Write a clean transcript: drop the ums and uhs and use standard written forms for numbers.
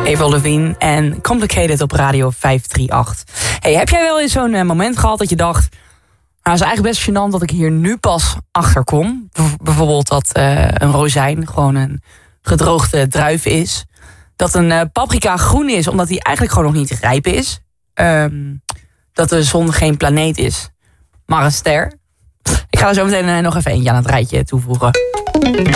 Avril Lavigne en Complicated op Radio 538. Hey, heb jij wel eens zo'n moment gehad dat je dacht... Nou, het is eigenlijk best gênant dat ik hier nu pas achter kom. Bijvoorbeeld dat een rozijn gewoon een gedroogde druif is. Dat een paprika groen is, omdat die eigenlijk gewoon nog niet rijp is. Dat de zon geen planeet is, maar een ster. Ik ga er zo meteen nog even eentje aan het rijtje toevoegen.